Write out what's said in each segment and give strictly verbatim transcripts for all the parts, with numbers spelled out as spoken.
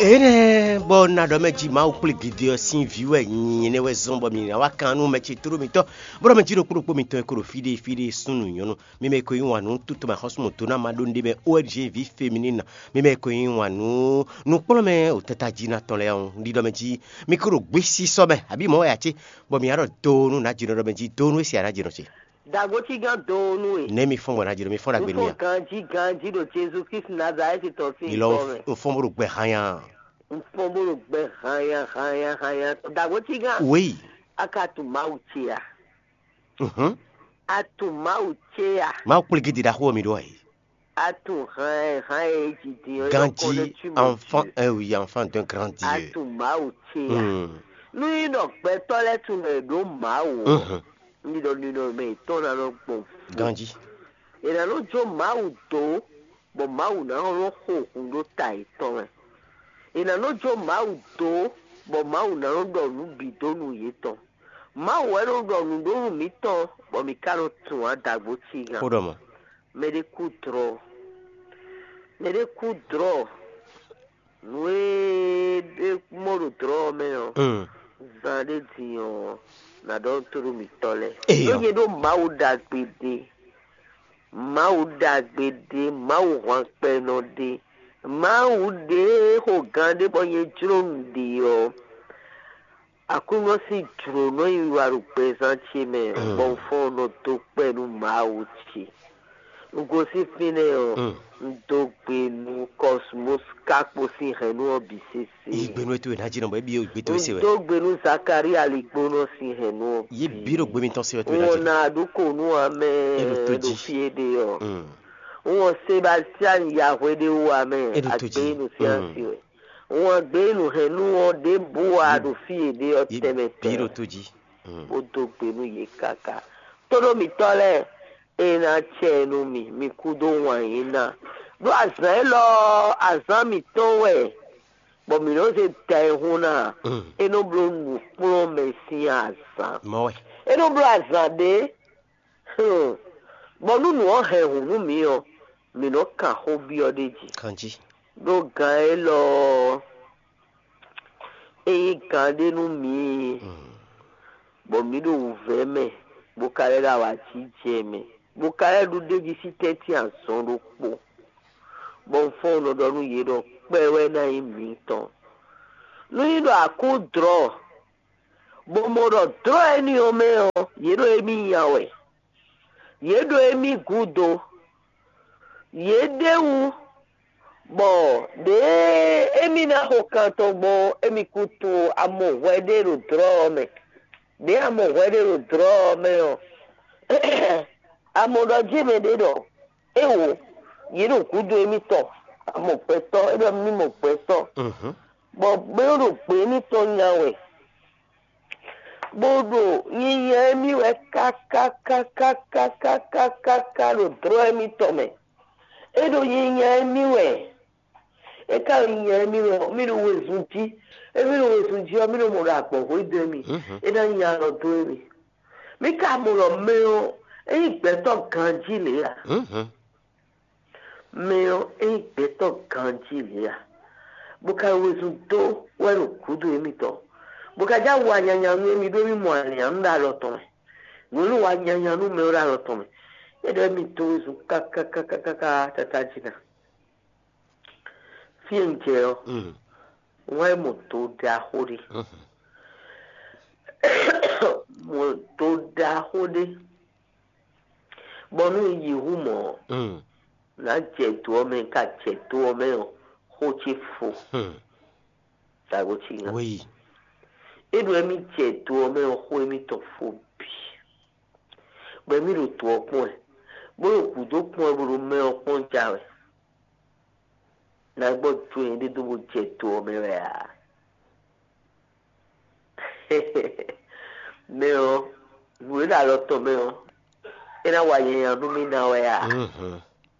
Ene bo na do meji ma o ple gidi sin viwe yin ne we zombo mi na wa kan nu mechi turu mi to bro mechi ro kuro po mi to kuro fide fide sunu yono mi me ko yin wanu tutu ma hosmo to na ma do ndebe O N G vie féminine mi me ko yin wanu nu polo me o tata jina to le on di do meji mi kuro gbesi so be abi mo ya chi bo mi aro do nu na jino do meji do nu si ara jino chi Dagoti gan donu e. Ne mi fon na jino mi fon na gbe ni ya. Ganji ganji do Jesus Christ Nazareth to si. Ilo o fon bro gbe hanya. Fon bro gbe hanya hanya hanya. Dagoti gan. Oui. Akatu mauchia. Mhm. Atu mauchia. Ma ple gidi da ho mi do ai. Atu hai hai jiti. Ganji enfant eh oui enfant d'un grand Dieu. Atu mauchia. Mm. Lui no pe toilet me do mau. Mhm. Ni do ni do me to na no po. Ganji. Ina no jo mau do, bo mau na ro ho ndo tai to me. Ina no jo mau do, bo mau na ro do nu bi do nu ye to. Mau e ro do nu do mi to, bo mi karo tu adagbo ti gan. Hold on. Me de ku draw. Me de ku draw. We de mo ro draw me o. Mm. Zade ti o. Na do turu mi tole. Eyo. Yo ye do mau dagbede. Mau dagbede, mau wan peno de. Mau de ho gande bo ye drum de o. Akuno si dro no iwaru pesan chi me. Bon fo no to penu mau chi. Ugo si fine o. Ndo gbenu cosmos kakpo si henu obisisi. Igbenu eto na jino bo e bi o gbe to se we. Ndo gbenu Zakari aligbono si henu. Ye biro gbe mi ton se we to na jino. Ona duko nu ame do fiede o. Mm. Wọ́n Sebastian Yahweh de wa me agbenu siansi we. Wọ́n gbenu henu wọ́n de bua do fiede o temete. Biro toji. O do gbenu ye kaka. Todo mi tole ena chenu mi mi kudo wan ina. Do azan lo azan mi ton we. Bo mi no se te huna. Eno blo nu pro me si azan. Mo we. Eno blo azan de. Hmm. Bo nu nu o he hunu mi o. Mi no ka ho bi o deji. Kanji. Do gan e lo. E kan de nu mi. Bo mi do uve me. Bo kare la wa ti je me. Bo kare du deji si thirty and son do po. Bo fo no do nu ye do pe we na mi ton. Nu yi do aku draw. Bo mo do draw eni o me o. Ye do emi yawe. Ye do emi gudo. Ye dewu. Bo de emi na ho kanto bo emi kutu amo wede ro draw me. De amo wede ro draw me o. Amo do jime de do. Ewo. Ye do kudo emi to. Amo peto. Ebe mi mo peto. Mhm. Bo be ro pe ni to nyawe. Bodo yiye mi we ka ka ka ka ka ka ka ka ka ro draw mi to me. Edo yiye mi we. E ka yiye mi we mi ro we sunti. E mi ro we sunti o mi ro mo ra po ho de mi. E da yin aro to mi. Mi ka mo ro me o e igbe to kan ji le ya. Mhm. Me o e igbe to kan ji le ya. Bo ka we sunto we ro kudu mi to. Bukaja wa nyanya nu mi do mi mo ani anda lo to me. Nu wa nyanya nu me ora lo to me. E do mi to su ka ka ka ka ka ka ta ta jina. Fienje o. Mm. Wa mo to da hori. Mhm. Mo to da hori. Bonu yi hu mo. Mm. Na je to me ka je to me o. Ho chi fu. Hmm. Ta go chi na. Oui. Edo emi je to me o ho emi to fo bi. Bo emi ro to opon e. Bo ro ku do pon bo ro me opon ja we. Na gbo tu en de do bo je to me we a. Me o, we da lo to me o. Ina wa yen anu mi na we a. Mhm.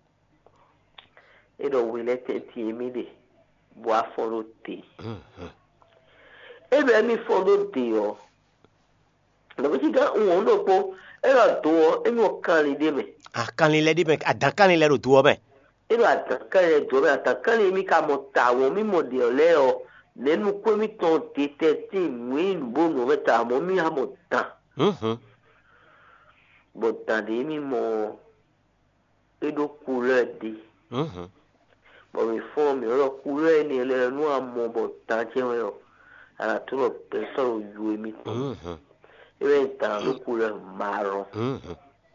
Edo we le te ti emi de. Bo aforo te. Mhm. Ebe emi fondo de o. Na bo ti ga won lo po. Era do emi o kan le de me. Akanile di me adankanile ro to o me. ero atakale do atakale mi ka mo ta won mi mo de ole o nenu ko mi ton tete ti mi bo no meta mo mi ha mo ta Mhm. bo ta de mi mo edo couleur de Mhm. bo mi fo mi ro couleur ni le nu amo bo ta je o ala tu lo peso ju mi to Mhm. e ta lo couleur marron Mhm.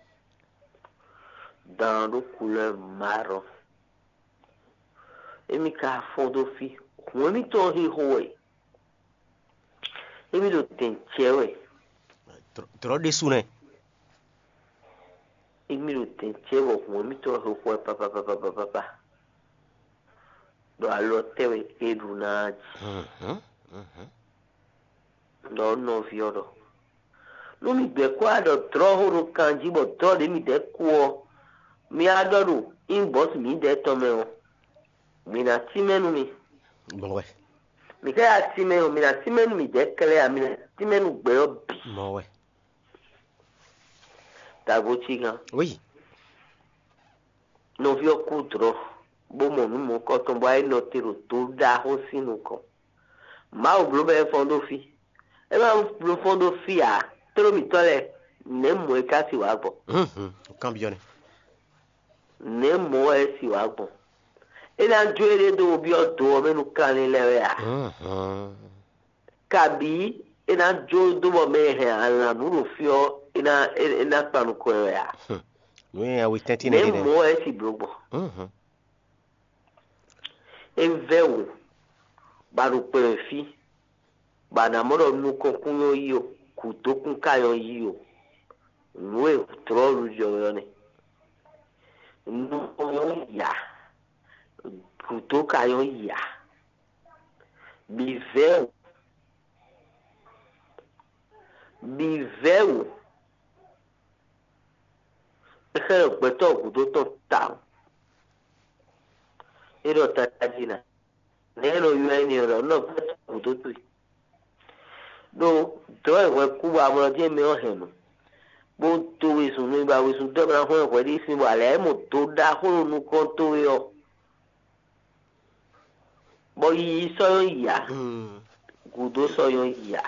dans le couleur marron et mi ka fond do fi ko mi to hi hoye e mi do ten chewe Tro- Tro de sune. e mi do ten chewe ko mi to ho ko pa pa pa pa pa pa pa do allo tewe e du na Mhm. Mhm. do no fioro no mi be kwa do tro ho ro kanji bo to de mi de ko mi adoru in boss mi de to me o mi na ti menu mi Bon ouais. mi ka ya ti menu mi na ti menu mi de kele a mi na ti menu gbe o bi Bon ouais. ta go chi gan Oui. no vi o ku tro bo mo mi mo ko to bo ai no tiro to da ho sinu ko ma o blo be fondo fi e ma blo fondo fi a tro mi tole ne mo e ka si wa gbo Mhm. Cambione. ne mo e si wa gbo e na jo ere do bi o do me nu kan ni le ya Mhm. kabi e na jo do bo me he ala nu ro fi o e na e na pa nu ko ya Oui, a huitante ne ne de. mo e si blo gbo Mhm. e vewo ba ro pe fi ba na mo ro nu ko kun yo yi o ku to kun ka yo yi o nu e tro lu jo yo ni nu ko yo ya ku to ka yo ya bi vewo bi vewo e ke pe to ku to to ta e ro ta jina ne ro yo ni ro no pe to ku to tu do do e we ku ba mo je mi o he no bo to we sun ni ba we sun do bra ho ko di sin wa le mo to da ho nu ko to yo bo yi so ya Mhm. ku do so yo ya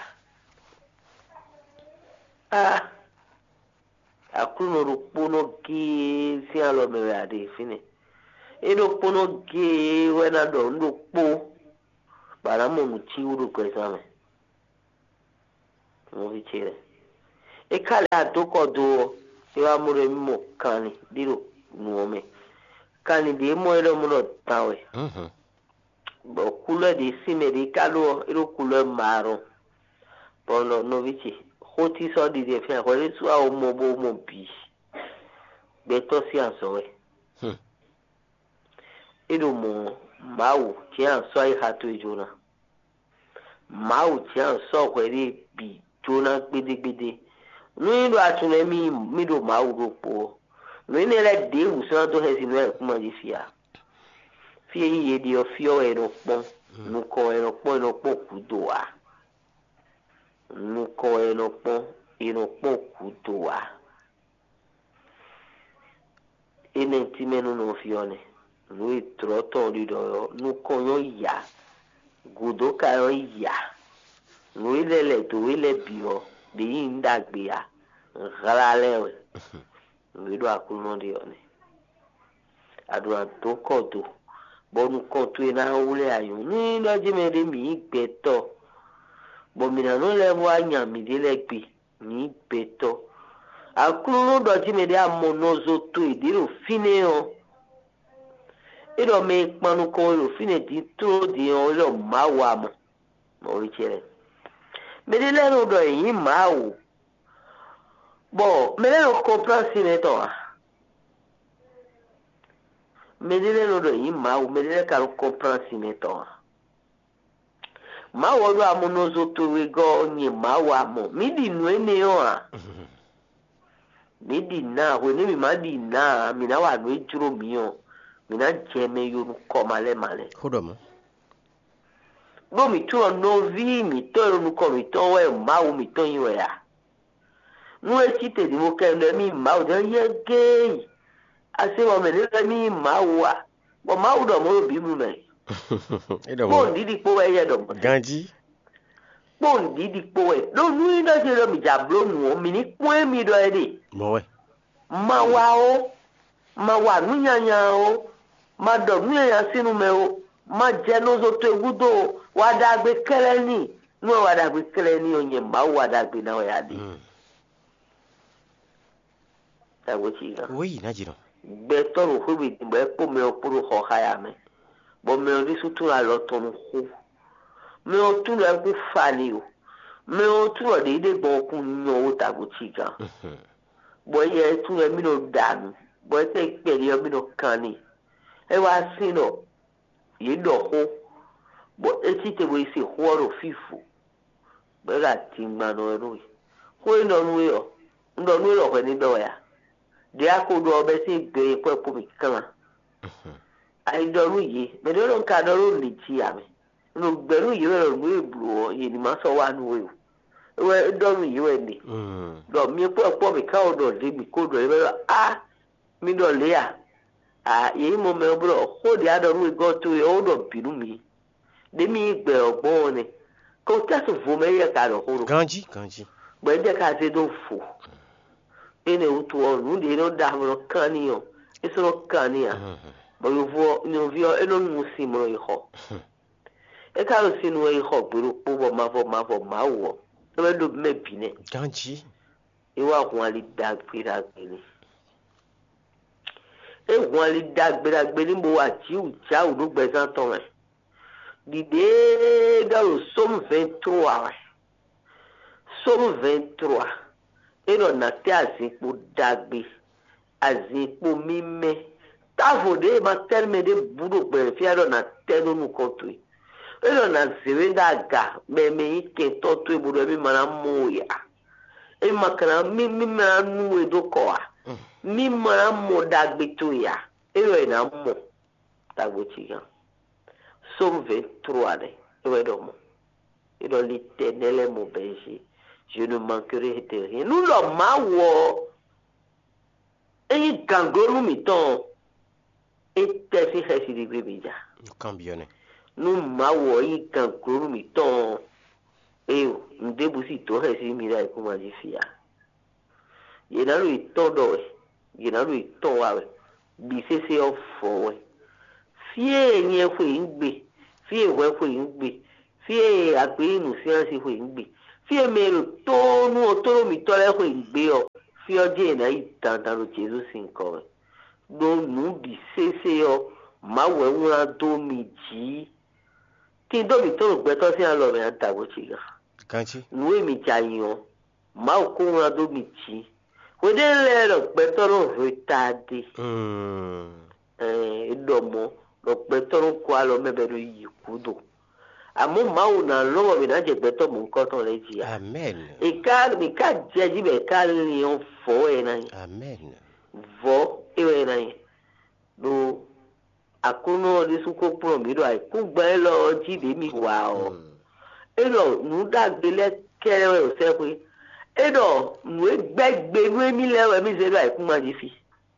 ah akuno ro pono ki si alo me wa de fini e do pono ki we na do ndo po bara mo mu chi uru ko esame mo vi chere e kale adoko do e wa mo re mo kani diro nu me kani de mo ero mo no tawe Mhm. bo couleur de sime de kalo ero couleur marron bono no vici hoti so di de fe ko le su a o mo bo mo bi be to si anso we Hmm. ero mo mawu ti anso ai hatu ijona mawu ti anso ko ri bi jona gbedegbede no iro atune mi mi do mawu ro po no ine le de u so do he si no e kuma di fia fi iye di o fi o ero pon nu ko ero pon ero pon ku do a nu ko ero pon ero pon ku do a ene ti menu no fi o ne nu i troto di do nu ko yo ya gudo ka yo ya nu ile le to ile bi o de yin dagbe ya ghalale we nu do akuno di o ne adura to ko do bonu ko to ina wule ayo ni lo je me de mi gbeto bo mi na no le wa nya mi de le gbe ni gbeto akuru do je me de amonozo to idiro fine o iro me panu ko ro fine di to di o lo ma wa mo mo ri chere me de le no do yin ma wo bo me le no comprar sine to medele no do yin ma wo medele ka comprar sine to ma wo do amunozo to we go nyi ma wa mo mi di nu ene o a mi di na we ni mi ma di na mi na wa no ejuro mi o mi na je me yo nu ko male male Hodo mo. bo mi tu no vi mi to nu ko mi to we ma wo mi to yin we ya nu e ti te di mo ke no mi ma wo de ye ge ase wo medele mi ma wo a bo ma u do mo bi mu me bo ndidi po e ye do mo ganji bo ndidi po e do nu ina se do mi jablo nu o mi ni po mi do e de mo we ma wa o ma wa nu nyanya o ma do nu nyanya sinu me o ma je no zo to egudo wa da gbe kele ni nu wa da gbe kele ni onye ma wa da gbe na o ya de ta wo chi ga oui na jiro gbe to ro hu bi gbe po me o puru ho ha ya me bo me o ri sutu la lo to nu hu me o tu la ku fa ni o me o tu o de de bo ku nyo o ta wo chi ga bo ye tu e mi no danu bo te pe ni o mi no kan ni e wa si no ye do ho bo e ti te bo isi ho ro fifu be la ti ma no ru ho no nu yo ndo nu lo ko ni do ya de akodo be si gbe po po mi kan ai do ru yi me do ron ka do ru ni ti ya me no gbe ru yi ro mu ebru yi ni ma so wa nu we we do ru yi we ni do mi po po mi ka o do de mi ko do e ah mi do le ya ah ye mo me bro ho de ado ru go to e o do binu mi de mi gbe ogbon ni ko ta so fu me ye ka do ho ganji ganji gbe de ka se do fu ene utu o nu de no da mo kan ni o eso no kan ni a bo yo vo ni o vio e no mu si mo yi ho e ka lo si nu e ho gburu po bo ma vo ma vo ma wo e be do me bi ne ganji e wa kun ali da gbe da gbe ni e kun ali da gbe da gbe ni mo wa ti u ja u do gbe san ton e di de da lo som vingt-trois som vingt-trois eno na te azipo dagbe azipo mime tavo de ma terme de budo pe fiado na teno nu kontu eno na zirenda ga me me ike toto e budo mi mana moya e makana mi mi mana nu edo ko a mi mana mo dagbe to ya eno e na mo dagbo chiga som vingt-trois de e do mo e do li tenele mo benji. Je ne manquerai de rien. Nous l'avons mawo. Et gangolu miton. Et tefi khasi di bibija. Cambione. Nous mawo i gangolu miton. Et ndebusi to khasi mira ko ma ji fia. Ye na lu to do. Ye na lu to wa. Bi se se o fo we. Fie ni e fo ingbe. Fie we fo ingbe. Fie agbe nu siansi fo ingbe. Fie mero to nu otoro mi to le ko igbe o fi oje na itantan lo Jesus nko do nu bi sese o ma we wura do mi ji ti do mi to gbe to si an lo me anta go chi ga ganji nu e mi jayan ma ko wura do mi ji we de le lo gbe to ro retade mm eh do mo lo gbe to ro ko alo me be do yi kudo amo mawu na lowo mi na je gbe to mo nko ton le ji amen e ka mi ka je ji be ka ni on fo e na amen vo e we na do akuno di su ko pro mi do ai ku gbe lo ji be mi wa o e lo nu da gbe le kere we o se pe e do nu e gbe gbe nu mi le we mi se do ai ku ma ji fi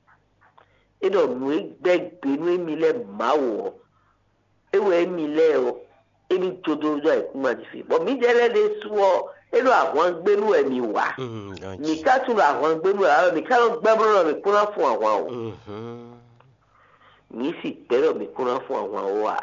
e do nu e gbe gbe nu mi le ma wo e we mi le o emi todo do e kuma di fi bo mi dele de suo e lo àwọn gbenu e mi wa ni ka tun àwọn gbenu a mi ka lo gbe bro mi kuna fún àwọn o mhm mi si pero mi kuna fún àwọn wa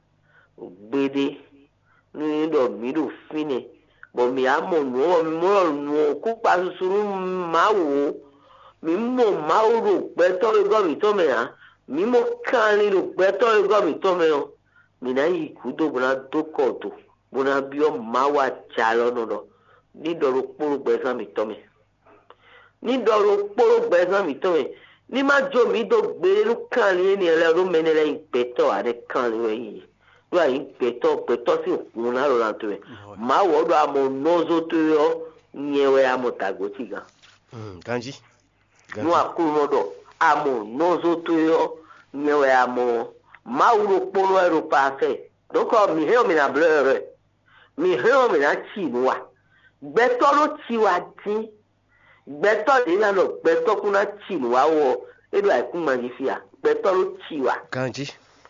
gbede ni do mi do fine bo mi amo nu mi mo nu ku pa susuru ma wo mi mo ma ro pe to go mi to me ha mi mo kan ni ro pe to go mi to me o mina yi kudo bona dokoto bona bio mawa chalo no do ni doro poro gbesa mi to me ni doro poro gbesa mi to me ni ma jo mi do gbe lu kan ni ni ele ro menele ipeto ade kan ni yi do ai ipeto peto si okun na ro lanto me ma wo do amo nozo to yo nyewe amotago tiga mm ganji no akuru do amo nozo to yo nyewe amo mauro polo europa fe donc mi he o mi na bleu mi he o mi na chi wa gbeto lo chi wa ti gbeto de na lo gbeto ku na chi wa wo e do ai ku ma ji fia gbeto lo chi wa ganji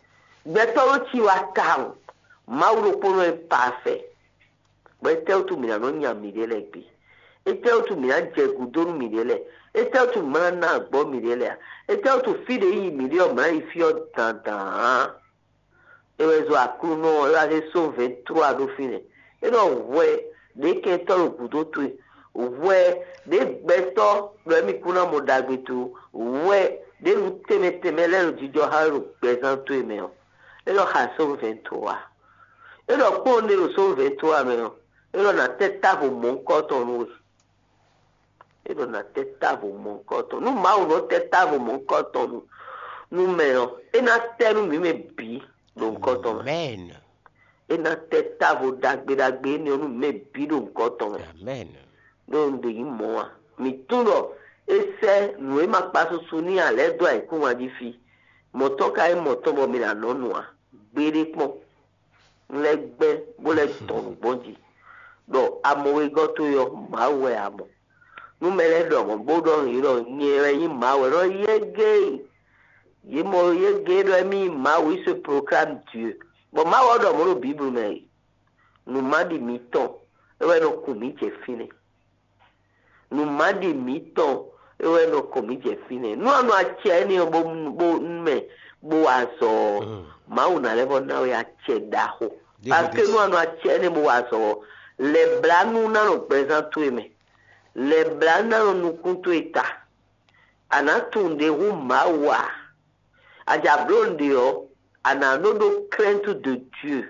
Beto ti wa kam. Mauro pono e parfait. Beto tu mina no nya midele bi. Etel tu mina je gudonu midele. Etel tu mana na gbo midele. Etel tu fide yi midele mana ifio tantan. Ewezo akuno la de so vingt-trois do fine. E no we de ke to gudo tu. We de beto lo mi kuna modagbitu. We de teme temele lo jijo haru present tu me. E lo ha so vingt-trois. E lo pone lo so vingt-trois me. E lo na teta vo mon koton no. E lo na teta vo mon koton. No ma no teta vo mon koton. No me. E na tenu mi me bi. Don koton. Amen. E na teta vo dagbe dagbe ni onu me bi don koton. Amen. Don de imo a. Mi tuno ese no e ma paso suni ale do ai ku wa di fi. Moto ka e moto bo mi la nonu a. Gbere pon. Legbe bo le ton bonji. Do amowe goto yo mawe amo. Nu mele do mo bodo iro nyere yi mawe ro yege. Ye mo yege do mi mawe se proclame Dieu. Bo mawe do mo lo Bible me. Nu madi miton. Ewe no kumi che fine. Nu madi miton. Ewe no kumi che fine. Nu anu ache ni bo bo me bo aso. Mawe na levo na we ache daho. Parce que nous anu ache ni bo aso. Les blancs nous n'en présentent mais les blancs nous comptent état. Anatunde ou mawa. Ajablondio ananodo crainte de Dieu.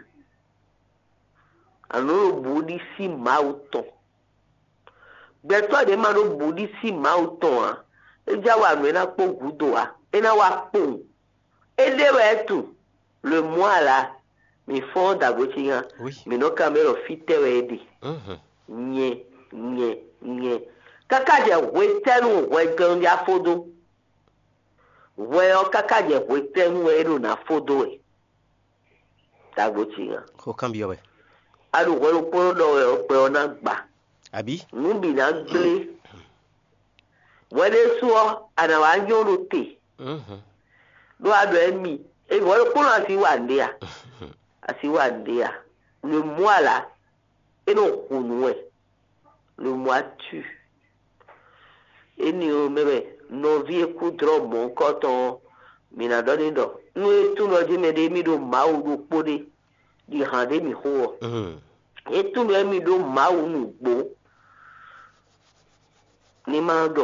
Anodo boudi si mauton. Beto de mano boudi si mauton. Eja wa mena po gudo a. Ena wa po. Ede tout le mois là. Mi fond d'agotia. Oui. Mi no camero fite wedi. Mhm. Nye, nye, nye. Kaka je wetenu wegan ya fodo. We o kaka je wetenu eru na fodo e. D'agotia. Ko cambio we. Alu welo poro do we o pe ona gba. Abi? Nubi na gble. Wele suo ana wa nyono te. Mhm. Do ado emi. E welo poro asi wa ndia. Asi wa ndia. Le mois là, et non kunwe. Le mois tue. Et nous mebe no vie kudro mon koton mina doni do. Nous et tout le dit me de mi do maou do pode di hande mi ho. Mhm. Et tout le mi do maou nu bo. Ni ma do